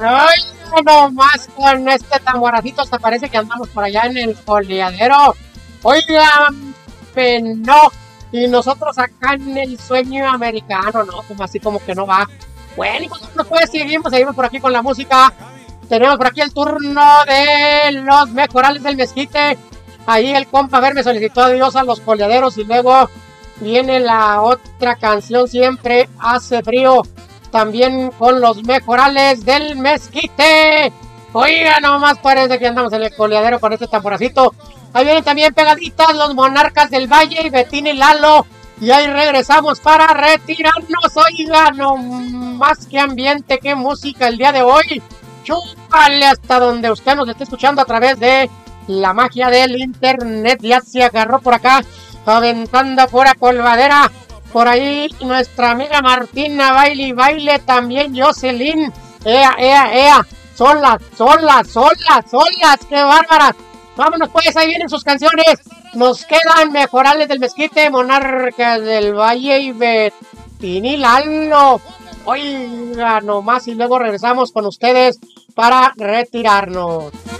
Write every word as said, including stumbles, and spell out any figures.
Ay, no más con este tamboracito, hasta parece que andamos por allá en el coleadero. Oigan, no. Y nosotros acá en el sueño americano, ¿no? Como así como que no va. Bueno, y pues después seguimos, seguimos por aquí con la música. Tenemos por aquí el turno de los mejorales del mezquite. Ahí el compa, a ver, me solicitó adiós a los coleaderos y luego viene la otra canción, Siempre Hace Frío, también con los mejorales del mezquite. Oiga, nomás parece que andamos en el coleadero con este tamboracito. Ahí vienen también pegaditas los Monarcas del Valle y Betín y Lalo. Y ahí regresamos para retirarnos. Oiga, no más que ambiente, qué música el día de hoy. Chúpale hasta donde usted nos esté escuchando a través de la magia del internet. Ya se agarró por acá, aventando fuera colvadera. Por ahí nuestra amiga Martina, baile y baile. También Jocelyn. Ea, ea, ea. Solas, solas, solas, solas. ¡Qué bárbaras! Vámonos pues, ahí vienen sus canciones. Nos quedan Mejorales del Mezquite, Monarcas del Valle y Betín y Lalo. Oiga, nomás y luego regresamos con ustedes para retirarnos.